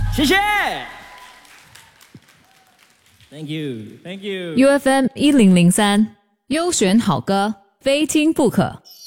谢谢 ，Thank you，Thank you。 UFM 1003优选好歌，非听不可。